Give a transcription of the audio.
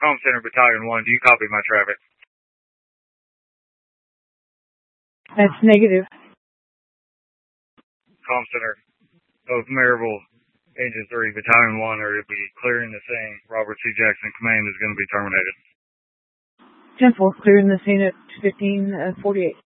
Comm Center, Battalion 1. Do you copy my traffic? That's negative. Comm Center of Maryville, Engine 3, Battalion 1, or it'll be clearing the scene. Robert C. Jackson, command is going to be terminated. 10-4, clearing the scene at 15:48.